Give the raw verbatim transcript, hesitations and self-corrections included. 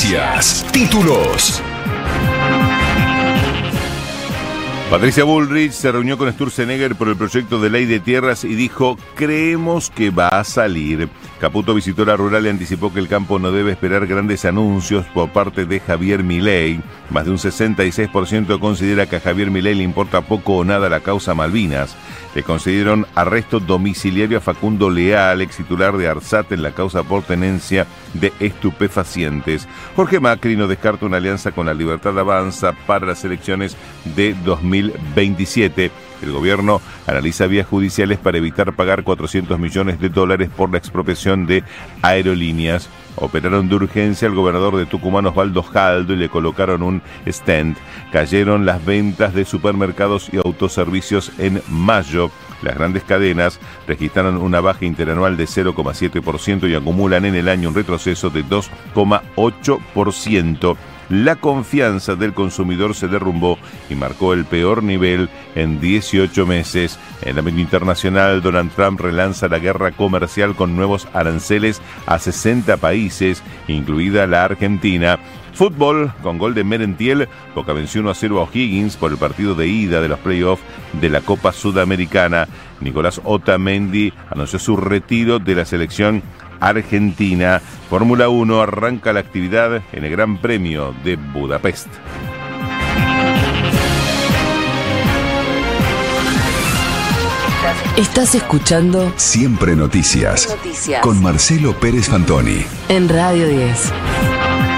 Noticias. Títulos. Patricia Bullrich se reunió con Sturzenegger por el proyecto de ley de tierras y dijo: creemos que va a salir. Caputo visitó la rural y anticipó que el campo no debe esperar grandes anuncios por parte de Javier Milei. Más de un sesenta y seis por ciento considera que a Javier Milei le importa poco o nada la causa Malvinas. Le concedieron arresto domiciliario a Facundo Leal, ex titular de ARSAT, en la causa por tenencia de estupefacientes. Jorge Macri no descarta una alianza con La Libertad Avanza para las elecciones de dos mil veintisiete. El gobierno analiza vías judiciales para evitar pagar cuatrocientos millones de dólares por la expropiación de aerolíneas. Operaron de urgencia al gobernador de Tucumán, Osvaldo Jaldo, y le colocaron un stand. Cayeron las ventas de supermercados y autoservicios en mayo. Las grandes cadenas registraron una baja interanual de cero coma siete por ciento y acumulan en el año un retroceso de dos coma ocho por ciento. La confianza del consumidor se derrumbó y marcó el peor nivel en dieciocho meses. En el ámbito internacional, Donald Trump relanza la guerra comercial con nuevos aranceles a sesenta países, incluida la Argentina. Fútbol, con gol de Merentiel, Boca venció uno a cero a O'Higgins por el partido de ida de los playoffs de la Copa Sudamericana. Nicolás Otamendi anunció su retiro de la selección argentina. Fórmula uno arranca la actividad en el Gran Premio de Budapest. Estás escuchando Siempre Noticias, Noticias con Marcelo Pérez Fantoni en Radio diez.